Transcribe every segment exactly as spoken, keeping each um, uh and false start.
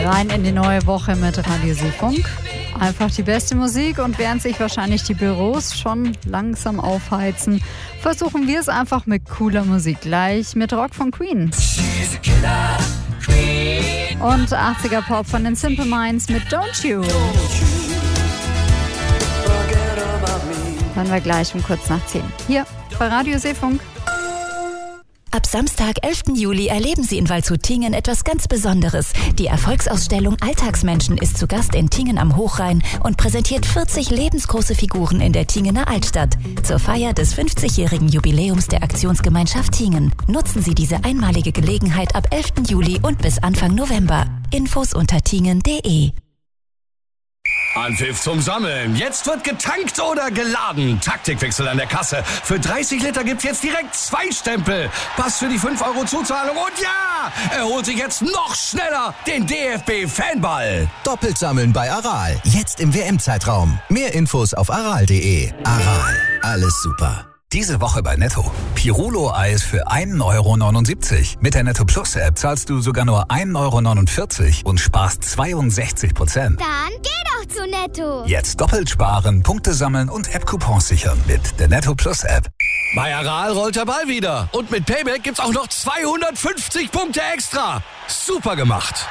Rein in die neue Woche mit Radio Seefunk. Einfach die beste Musik, und während sich wahrscheinlich die Büros schon langsam aufheizen, versuchen wir es einfach mit cooler Musik. Gleich mit Rock von Queen. Und achtziger Pop von den Simple Minds mit Don't You. Hören wir gleich um kurz nach zehn. Hier bei Radio Seefunk. Ab Samstag, elften Juli, erleben Sie in Waldshut-Tiengen etwas ganz Besonderes. Die Erfolgsausstellung Alltagsmenschen ist zu Gast in Tiengen am Hochrhein und präsentiert vierzig lebensgroße Figuren in der Tiengener Altstadt. Zur Feier des fünfzigjährigen Jubiläums der Aktionsgemeinschaft Tiengen. Nutzen Sie diese einmalige Gelegenheit ab elften Juli und bis Anfang November. Infos unter tiengen punkt de. Anpfiff zum Sammeln. Jetzt wird getankt oder geladen. Taktikwechsel an der Kasse. Für dreißig Liter gibt's jetzt direkt zwei Stempel. Pass für die fünf Euro Zuzahlung. Und ja, er holt sich jetzt noch schneller den D F B-Fanball. Doppelt sammeln bei Aral. Jetzt im W M-Zeitraum. Mehr Infos auf aral punkt de. Aral. Alles super. Diese Woche bei Netto. Pirulo-Eis für ein Euro neunundsiebzig. Mit der Netto Plus-App zahlst du sogar nur ein Euro neunundvierzig und sparst zweiundsechzig Prozent. Dann geh doch zu Netto. Jetzt doppelt sparen, Punkte sammeln und App-Coupons sichern mit der Netto Plus-App. Bei Aral rollt der Ball wieder. Und mit Payback gibt's auch noch zweihundertfünfzig Punkte extra. Super gemacht.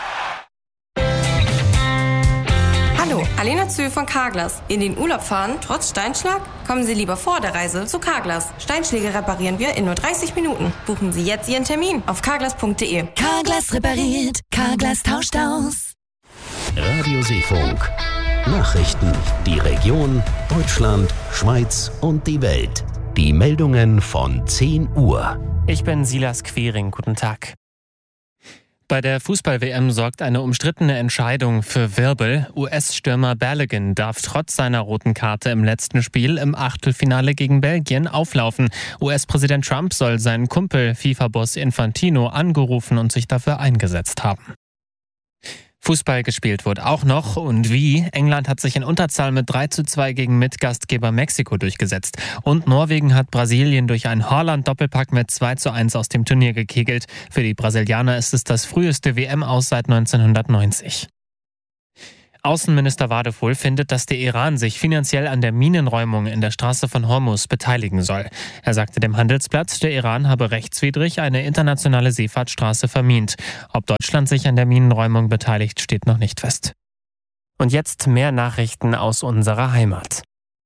Hallo, Alena Zühl von Carglass. In den Urlaub fahren, trotz Steinschlag? Kommen Sie lieber vor der Reise zu Carglass. Steinschläge reparieren wir in nur dreißig Minuten. Buchen Sie jetzt Ihren Termin auf carglass punkt de. Carglass repariert, Carglass tauscht aus. Radio Seefunk. Nachrichten. Die Region, Deutschland, Schweiz und die Welt. Die Meldungen von zehn Uhr. Ich bin Silas Quering. Guten Tag. Bei der Fußball-W M sorgt eine umstrittene Entscheidung für Wirbel. U S-Stürmer Balogun darf trotz seiner roten Karte im letzten Spiel im Achtelfinale gegen Belgien auflaufen. U S-Präsident Trump soll seinen Kumpel FIFA-Boss Infantino angerufen und sich dafür eingesetzt haben. Fußball gespielt wurde auch noch, und wie? England hat sich in Unterzahl mit drei zu zwei gegen Mitgastgeber Mexiko durchgesetzt. Und Norwegen hat Brasilien durch einen Haaland-Doppelpack mit zwei zu eins aus dem Turnier gekegelt. Für die Brasilianer ist es das früheste W M-Aus seit neunzehnhundertneunzig. Außenminister Wadefuhl findet, dass der Iran sich finanziell an der Minenräumung in der Straße von Hormuz beteiligen soll. Er sagte dem Handelsblatt, der Iran habe rechtswidrig eine internationale Seefahrtsstraße vermint. Ob Deutschland sich an der Minenräumung beteiligt, steht noch nicht fest. Und jetzt mehr Nachrichten aus unserer Heimat.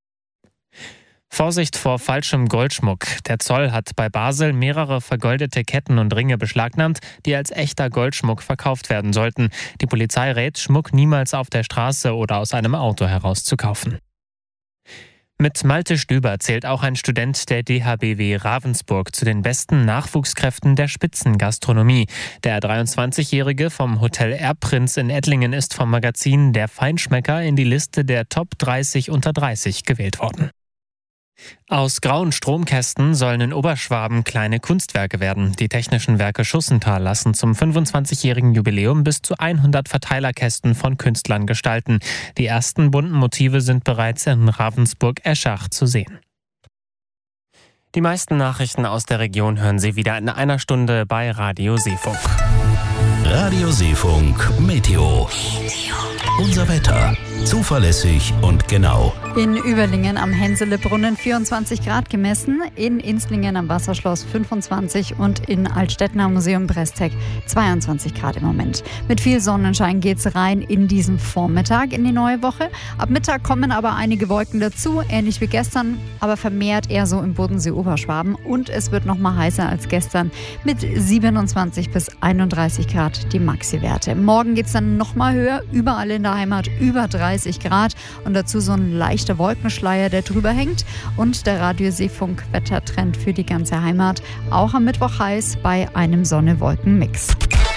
Vorsicht vor falschem Goldschmuck. Der Zoll hat bei Basel mehrere vergoldete Ketten und Ringe beschlagnahmt, die als echter Goldschmuck verkauft werden sollten. Die Polizei rät, Schmuck niemals auf der Straße oder aus einem Auto herauszukaufen. Mit Malte Stüber zählt auch ein Student der D H B W Ravensburg zu den besten Nachwuchskräften der Spitzengastronomie. Der dreiundzwanzigjährige vom Hotel Erbprinz in Ettlingen ist vom Magazin Der Feinschmecker in die Liste der Top dreißig unter dreißig gewählt worden. Aus grauen Stromkästen sollen in Oberschwaben kleine Kunstwerke werden. Die Technischen Werke Schussenthal lassen zum fünfundzwanzigjährigen Jubiläum bis zu hundert Verteilerkästen von Künstlern gestalten. Die ersten bunten Motive sind bereits in Ravensburg-Eschach zu sehen. Die meisten Nachrichten aus der Region hören Sie wieder in einer Stunde bei Radio Seefunk. Radio Seefunk Meteo. Unser Wetter. Zuverlässig und genau. In Überlingen am Hensele-Brunnen vierundzwanzig Grad gemessen, in Inslingen am Wasserschloss fünfundzwanzig und in Altstetten am Museum Bresteck zweiundzwanzig Grad im Moment. Mit viel Sonnenschein geht's rein in diesen Vormittag in die neue Woche. Ab Mittag kommen aber einige Wolken dazu, ähnlich wie gestern, aber vermehrt eher so im Bodensee-Oberschwaben. Und es wird noch mal heißer als gestern mit siebenundzwanzig bis einunddreißig Grad die Maxi-Werte. Morgen geht's dann noch mal höher, überall in der Heimat über dreißig Grad und dazu so ein leichter Wolkenschleier, der drüber hängt. Und der Radio Seefunk Wettertrend für die ganze Heimat. Auch am Mittwoch heiß bei einem Sonne-Wolken-Mix.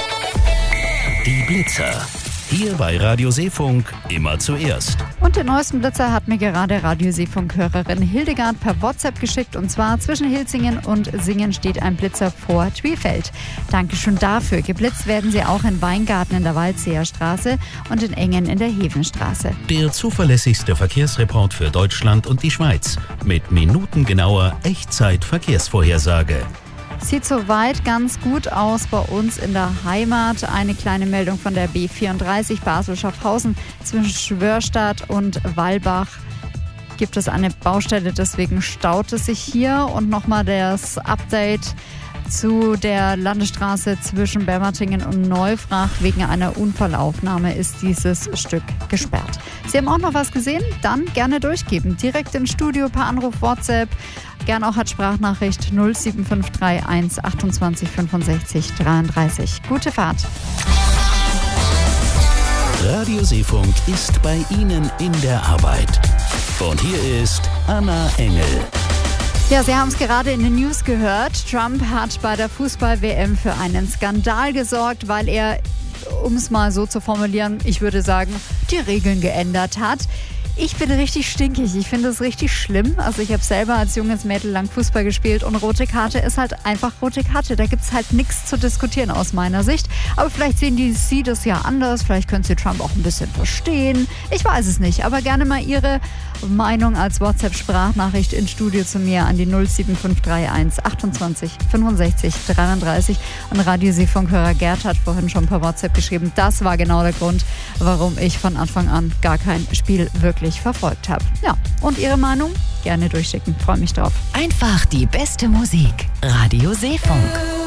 Die Blitzer. Hier bei Radio Seefunk immer zuerst. Und den neuesten Blitzer hat mir gerade Radio Seefunk-Hörerin Hildegard per WhatsApp geschickt. Und zwar zwischen Hilzingen und Singen steht ein Blitzer vor Twielfeld. Dankeschön dafür. Geblitzt werden sie auch in Weingarten in der Waldseerstraße und in Engen in der Hevenstraße. Der zuverlässigste Verkehrsreport für Deutschland und die Schweiz. Mit minutengenauer Echtzeit-Verkehrsvorhersage. Sieht soweit ganz gut aus bei uns in der Heimat. Eine kleine Meldung von der B vierunddreißig Basel-Schaffhausen zwischen Schwörstadt und Wallbach. Gibt es eine Baustelle, deswegen staut es sich hier. Und nochmal das Update zu der Landesstraße zwischen Bermatingen und Neufrach. Wegen einer Unfallaufnahme ist dieses Stück gesperrt. Sie haben auch noch was gesehen? Dann gerne durchgeben. Direkt ins Studio per Anruf, WhatsApp. Gern auch als Sprachnachricht null sieben fünf drei eins achtundzwanzig fünfundsechzig dreiunddreißig. Gute Fahrt. Radio Seefunk ist bei Ihnen in der Arbeit. Und hier ist Anna Engel. Ja, Sie haben es gerade in den News gehört. Trump hat bei der Fußball-W M für einen Skandal gesorgt, weil er, um es mal so zu formulieren, ich würde sagen, die Regeln geändert hat. Ich bin richtig stinkig. Ich finde es richtig schlimm. Also ich habe selber als junges Mädel lang Fußball gespielt und rote Karte ist halt einfach rote Karte. Da gibt es halt nichts zu diskutieren aus meiner Sicht. Aber vielleicht sehen die Sie das ja anders. Vielleicht können Sie Trump auch ein bisschen verstehen. Ich weiß es nicht. Aber gerne mal Ihre Meinung als WhatsApp-Sprachnachricht ins Studio zu mir an die null sieben fünf drei eins achtundzwanzig fünfundsechzig dreiunddreißig. Und Radio-Seefunk-Hörer Gerd hat vorhin schon per WhatsApp geschrieben, das war genau der Grund, warum ich von Anfang an gar kein Spiel wirklich verfolgt habe. Ja, und Ihre Meinung? Gerne durchschicken. Freue mich drauf. Einfach die beste Musik. Radio Seefunk.